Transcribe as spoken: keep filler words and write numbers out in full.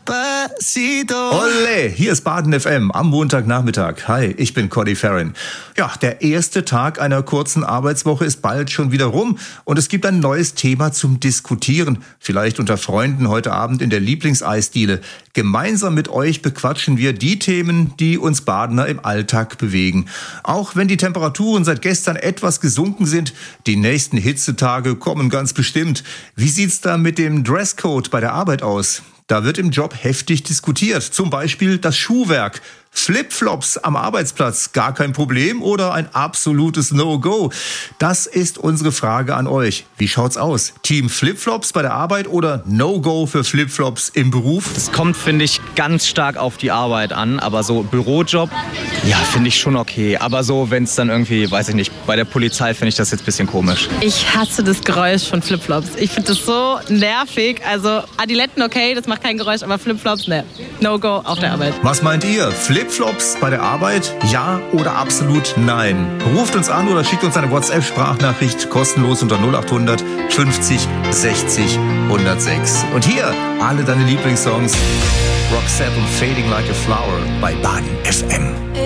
Olle, hier ist Baden F M am Montagnachmittag. Hi, ich bin Cody Farron. Ja, der erste Tag einer kurzen Arbeitswoche ist bald schon wieder rum und es gibt ein neues Thema zum Diskutieren. Vielleicht unter Freunden heute Abend in der Lieblingseisdiele. Gemeinsam mit euch bequatschen wir die Themen, die uns Badener im Alltag bewegen. Auch wenn die Temperaturen seit gestern etwas gesunken sind, die nächsten Hitzetage kommen ganz bestimmt. Wie sieht's da mit dem Dresscode bei der Arbeit aus? Da wird im Job heftig diskutiert. Zum Beispiel das Schuhwerk. Flipflops am Arbeitsplatz, gar kein Problem oder ein absolutes No-Go? Das ist unsere Frage an euch. Wie schaut's aus? Team Flipflops bei der Arbeit oder No-Go für Flipflops im Beruf? Es kommt, finde ich, ganz stark auf die Arbeit an. Aber so Bürojob, ja, finde ich schon okay. Aber so, wenn es dann irgendwie, weiß ich nicht, bei der Polizei finde ich das jetzt ein bisschen komisch. Ich hasse das Geräusch von Flipflops. Ich finde das so nervig. Also Adiletten, okay, das macht kein Geräusch, aber Flipflops, ne. No-Go auf der Arbeit. Was meint ihr? Flipflops bei der Arbeit? Ja oder absolut nein? Ruft uns an oder schickt uns eine WhatsApp-Sprachnachricht kostenlos unter null acht hundert fünfzig sechzig hundertsechs. Und hier alle deine Lieblingssongs. Roxette und Fading Like a Flower bei Baden F M.